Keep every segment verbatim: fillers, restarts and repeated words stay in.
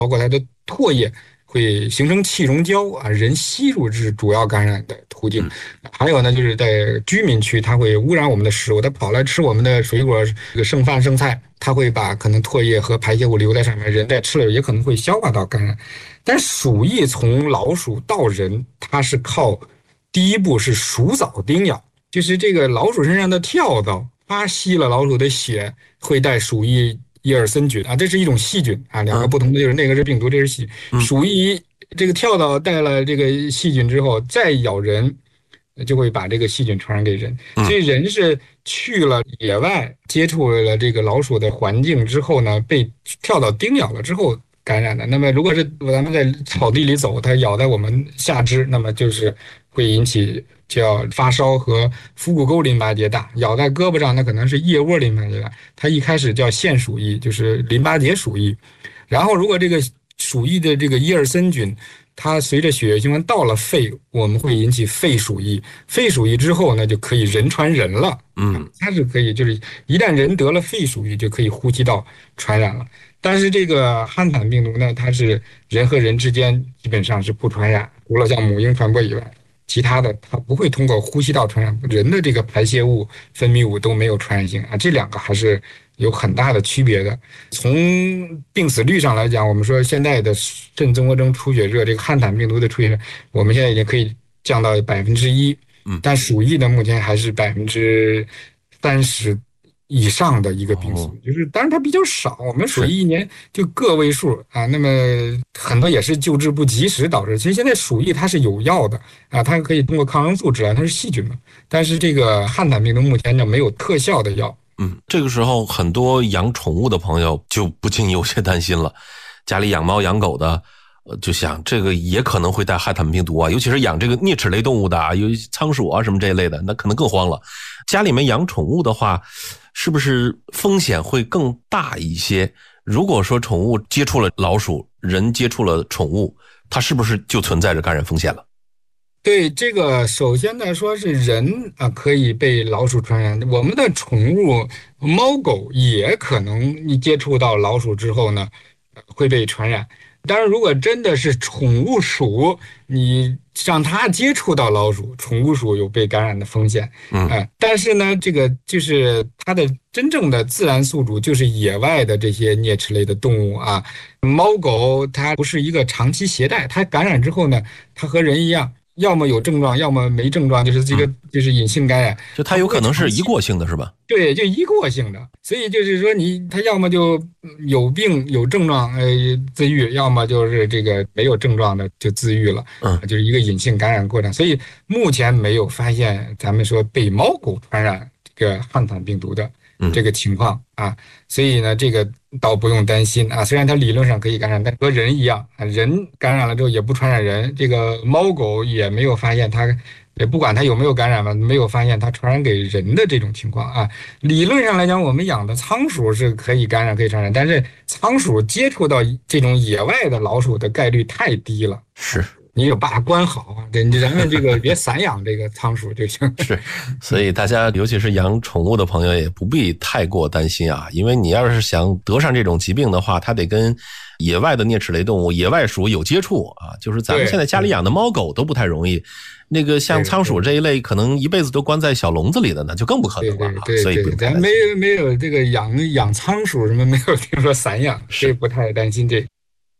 包括它的唾液会形成气溶胶啊，人吸入是主要感染的途径。还有呢，就是在居民区，它会污染我们的食物，它跑来吃我们的水果、这个剩饭剩菜，它会把可能唾液和排泄物留在上面，人在吃了也可能会消化到感染。但鼠疫从老鼠到人，它是靠第一步是鼠蚤叮咬，就是这个老鼠身上的跳蚤，它吸了老鼠的血，会带鼠疫耶尔森菌啊，这是一种细菌啊，两个不同的就是那个是病毒，这是细菌。鼠疫这个跳蚤带了这个细菌之后，再咬人，就会把这个细菌传染给人。所以人是去了野外，接触了这个老鼠的环境之后呢，被跳蚤叮咬了之后感染的。那么如果是咱们在草地里走，它咬在我们下肢，那么就是会引起叫发烧和腹股沟淋巴结大；咬在胳膊上，那可能是腋窝淋巴结大。它一开始叫腺鼠疫，就是淋巴结鼠疫。然后如果这个鼠疫的这个耶尔森菌，它随着血液循环到了肺，我们会引起肺鼠疫。肺鼠疫之后呢，就可以人传人了。嗯，它是可以，就是一旦人得了肺鼠疫，就可以呼吸道传染了。但是这个汉坦病毒呢，它是人和人之间基本上是不传染，除了像母婴传播以外，其他的它不会通过呼吸道传染。人的这个排泄物、分泌物都没有传染性啊，这两个还是有很大的区别的。从病死率上来讲，我们说现在的肾综合征出血热，这个汉坦病毒的出血热，我们现在已经可以降到百分之一，但鼠疫呢，目前还是百分之三十以上的一个病死率，就是当然它比较少，我们鼠疫一年就个位数啊，那么很多也是救治不及时导致。其实现在鼠疫它是有药的啊，它可以通过抗生素治疗，它是细菌嘛。但是这个汉坦病毒目前呢没有特效的药。 嗯，这个时候很多养宠物的朋友就不禁有些担心了，家里养猫养狗的。呃，就想这个也可能会带汉坦病毒啊，尤其是养这个啮齿类动物的啊，有仓鼠啊什么这一类的，那可能更慌了。家里面养宠物的话，是不是风险会更大一些？如果说宠物接触了老鼠，人接触了宠物，它是不是就存在着感染风险了？ 对，这个首先呢，说是人啊可以被老鼠传染，我们的宠物猫狗也可能你接触到老鼠之后呢，会被传染。当然，如果真的是宠物鼠，你让它接触到老鼠，宠物鼠有被感染的风险。嗯、呃，但是呢，这个就是它的真正的自然宿主就是野外的这些啮齿类的动物啊，猫狗它不是一个长期携带，它感染之后呢，它和人一样。要么有症状，要么没症状，就是这个就是隐性感染， 就它有可能是一过性的，是吧？ 对，就一过性的，所以就是说你它要么就有病有症状，呃，自愈，要么就是这个没有症状的就自愈了，嗯，就是一个隐性感染过程。所以目前没有发现咱们说被猫狗传染这个汉坦病毒的这个情况啊，所以呢，这个倒不用担心啊。虽然它理论上可以感染，但和人一样，人感染了之后也不传染人。这个猫狗也没有发现它，也不管它有没有感染吧，没有发现它传染给人的这种情况啊。理论上来讲，我们养的仓鼠是可以感染、可以传染，但是仓鼠接触到这种野外的老鼠的概率太低了。 是。 你有把它关好啊，咱们这个别散养这个仓鼠就行。 是，所以大家尤其是养宠物的朋友也不必太过担心啊，因为你要是想得上这种疾病的话，它得跟野外的啮齿类动物、野外鼠有接触啊。就是咱们现在家里养的猫狗都不太容易，那个像仓鼠这一类，可能一辈子都关在小笼子里的呢，就更不可能了。 对对对，所以咱没没有这个养养仓鼠什么，没有听说散养，所以不太担心这。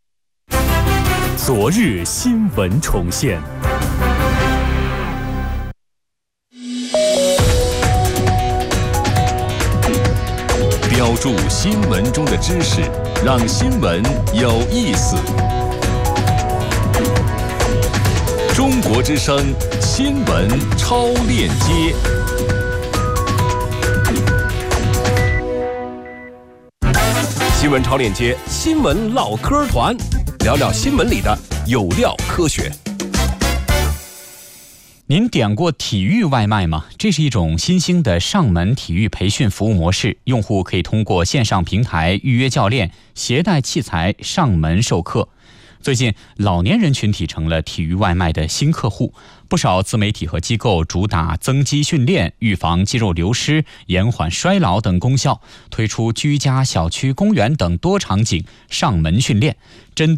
昨日新闻重现，标注新闻中的知识，让新闻有意思。中国之声新闻超链接。新闻超链接，新闻唠嗑团，聊聊新闻里的有料科学。您点过体育外卖吗？这是一种新兴的上门体育培训服务模式，用户可以通过线上平台预约教练，携带器材上门授课。最近，老年人群体成了体育外卖的新客户，不少自媒体和机构主打增肌训练、预防肌肉流失、延缓衰老等功效，推出居家、小区、公园等多场景上门训练，针对